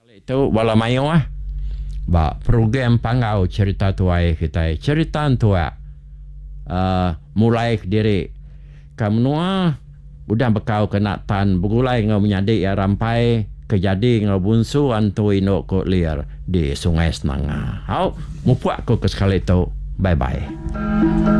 Itu bala mayo ba program pangau cerita tuai kita cerita tua mulai diri kamnua udah bekau kena tan begulai ngau menyadi ya rampai kejadi ngau bunsu antui no ko liar di Sungai Senanga. Hau mupuak ko ke sekali itu. Bye bye.